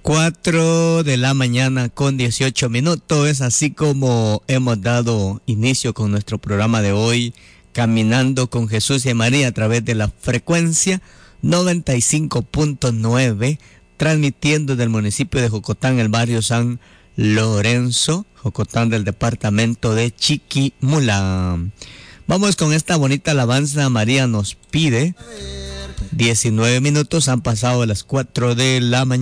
4 de la mañana con 18 minutos. Es así como hemos dado inicio con nuestro programa de hoy, Caminando con Jesús y María, a través de la frecuencia 95.9, transmitiendo del municipio de Jocotán, el barrio San Lorenzo, Jocotán, del departamento de Chiquimula. Vamos con esta bonita alabanza. María nos pide. 19 minutos han pasado de las 4 de la mañana.